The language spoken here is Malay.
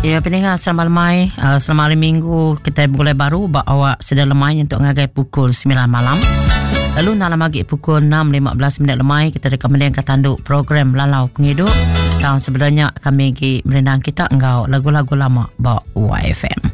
Ya, pendengar selamat lemai. Selamat hari Minggu kita boleh baru bawa sedang lemai untuk ngagai pukul 9 malam. Lalu dalam pagi pukul 6.15 lemai kita rekomendasi tanduk program Lalau Penghidup. Tahun sebelumnya kami pergi merendang kita enggau lagu-lagu lama bawa YFM.